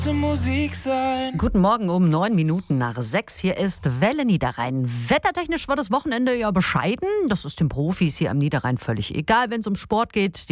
Musik sein. Guten Morgen um 9 Minuten nach 6. Hier ist Welle Niederrhein. Wettertechnisch war das Wochenende ja bescheiden. Das ist den Profis hier am Niederrhein völlig egal, wenn es um Sport geht.